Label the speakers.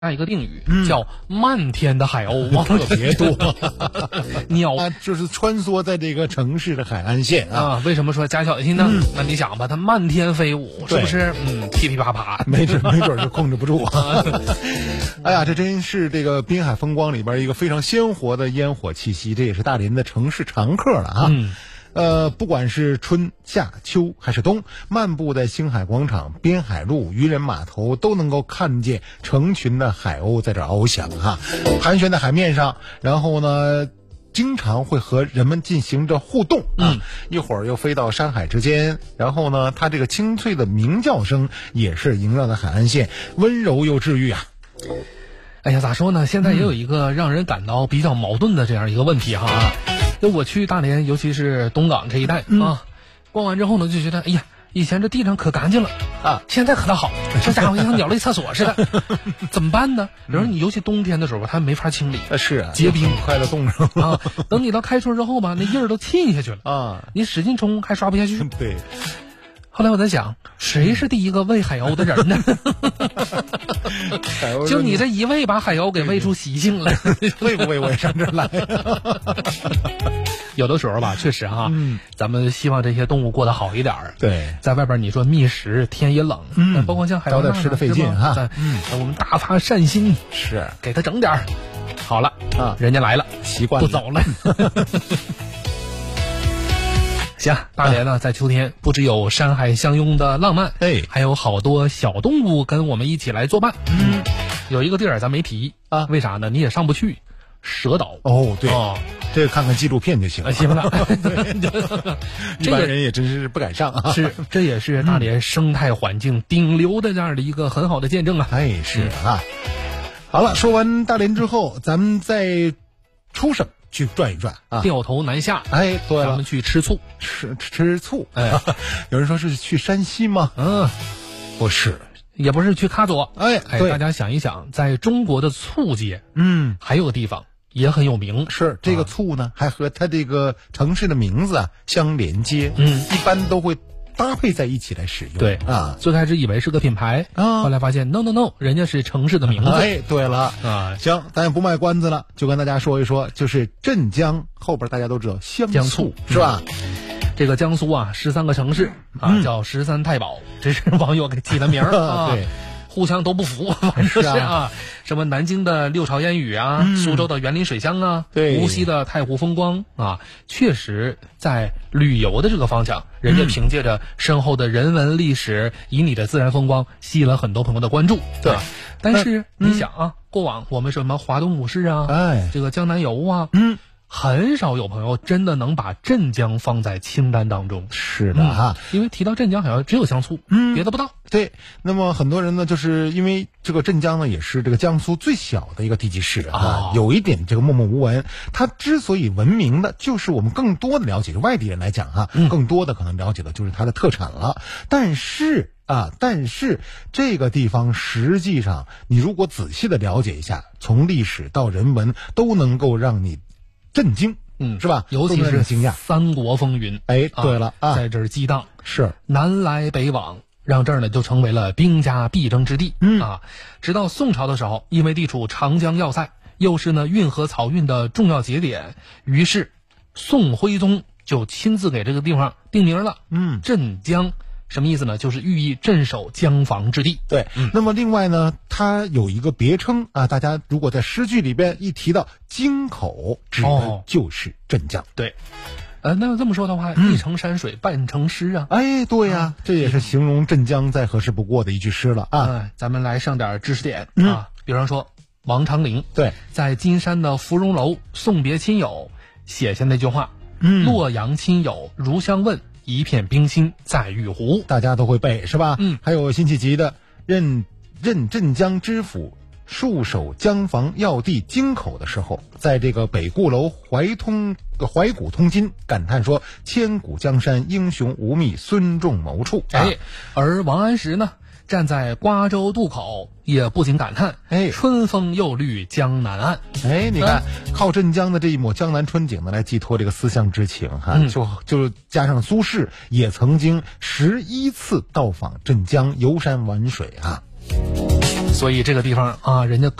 Speaker 1: 一个定语，叫漫天的海鸥啊，
Speaker 2: 特别多。
Speaker 1: 鸟
Speaker 2: 就是穿梭在这个城市的海岸线啊。
Speaker 1: 为什么说加小心呢？那你想吧，它漫天飞舞，是不是？噼噼啪啪，
Speaker 2: 没准就控制不住。哎呀，这真是这个滨海风光里边一个非常鲜活的烟火气息，这也是大连的城市常客了啊。不管是春夏秋还是冬，漫步在星海广场、滨海路、渔人码头，都能够看见成群的海鸥在这翱翔哈，盘旋在海面上，然后呢经常会和人们进行着互动一会儿又飞到山海之间，然后呢它这个清脆的鸣叫声也是萦绕在海岸线，温柔又治愈啊。
Speaker 1: 哎呀，咋说呢，现在也有一个让人感到比较矛盾的这样一个问题哈。就我去大连，尤其是东港这一带逛完之后呢，就觉得哎呀，以前这地上可干净了啊，现在可倒好，这家伙像鸟类厕所似的，怎么办呢？比如说你尤其冬天的时候，它没法清理，
Speaker 2: 是啊，
Speaker 1: 结冰
Speaker 2: 快乐冻上
Speaker 1: 啊。等你到开春之后吧，那印儿都沁下去了啊，你使劲冲还刷不下去。
Speaker 2: 对。
Speaker 1: 后来我在想，谁是第一个喂海鸥的人呢？就你这一喂，把海鸥给喂出习性了。
Speaker 2: 喂不喂我也上这儿来。
Speaker 1: 有的时候吧，确实哈，咱们希望这些动物过得好一点儿。
Speaker 2: 对，
Speaker 1: 在外边你说觅食，天也冷，包括像海鸥
Speaker 2: 吃的费劲哈。
Speaker 1: 我们大发善心，
Speaker 2: 是
Speaker 1: 给他整点儿。好了啊，人家来了，
Speaker 2: 习惯
Speaker 1: 不走了。行，大连呢，在秋天不只有山海相拥的浪漫，还有好多小动物跟我们一起来作伴。有一个地儿咱没提啊，为啥呢？你也上不去，蛇岛。
Speaker 2: 哦，对，这个看看纪录片就行了。
Speaker 1: 行了，
Speaker 2: 一般人也真是不敢上啊。
Speaker 1: 是，这也是大连生态环境顶流的这样的一个很好的见证啊。
Speaker 2: 是啊。好了，说完大连之后，咱们再出省去转一转啊，
Speaker 1: 掉头南下。
Speaker 2: 对了，
Speaker 1: 咱们去吃醋，
Speaker 2: 吃醋。有人说是去山西吗？不是，
Speaker 1: 也不是去卡佐。
Speaker 2: 对，
Speaker 1: 大家想一想，在中国的醋界，还有个地方也很有名。
Speaker 2: 是这个醋呢，还和它这个城市的名字相连接。一般都会搭配在一起来使用。
Speaker 1: 对啊，最开始以为是个品牌后来发现 no， 人家是城市的名字。
Speaker 2: 对了行，咱也不卖关子了，就跟大家说一说，就是镇江后边大家都知道江苏是吧？
Speaker 1: 这个江苏13个城市叫13太保，这是网友给起的名儿
Speaker 2: 对。
Speaker 1: 互相都不服，是什么南京的六朝烟雨苏州的园林水乡无锡的太湖风光确实在旅游的这个方向，人家凭借着深厚的人文历史，以你的自然风光吸引了很多朋友的关注。对，但是你想过往我们什么华东五市这个江南游很少有朋友真的能把镇江放在清单当中。
Speaker 2: 是的
Speaker 1: 因为提到镇江好像只有香醋，别的不到。
Speaker 2: 对，那么很多人呢，就是因为这个镇江呢，也是这个江苏最小的一个地级市有一点这个默默无闻。它之所以闻名的，就是我们更多的了解，外地人来讲更多的可能了解的就是它的特产了。但是这个地方实际上，你如果仔细的了解一下，从历史到人文，都能够让你震惊，是吧？
Speaker 1: 尤其是三国风云，
Speaker 2: 对了
Speaker 1: 在这儿激荡，
Speaker 2: 是
Speaker 1: 南来北往，让这儿呢就成为了兵家必争之地。直到宋朝的时候，因为地处长江要塞，又是呢运河漕运的重要节点，于是宋徽宗就亲自给这个地方定名了，镇江。什么意思呢？就是寓意镇守江防之地。
Speaker 2: 对，那么另外呢，它有一个别称大家如果在诗句里边一提到京口，指的就是镇江。
Speaker 1: 对，那要这么说的话，一城山水半城诗
Speaker 2: 对呀，这也是形容镇江再合适不过的一句诗了
Speaker 1: 咱们来上点知识点比方说王昌龄在金山的芙蓉楼送别亲友，写下那句话洛阳亲友如相问，一片冰心在玉壶，
Speaker 2: 大家都会背是吧？还有辛弃疾的任镇江知府，戍守江防要地京口的时候，在这个北固楼怀古通今，感叹说千古江山英雄无觅孙仲谋处
Speaker 1: 而王安石呢，站在瓜州渡口，也不禁感叹春风又绿江南岸。
Speaker 2: 你看靠镇江的这一抹江南春景呢，来寄托这个思乡之情就加上苏轼也曾经11次到访镇江游山玩水
Speaker 1: 所以这个地方啊，人家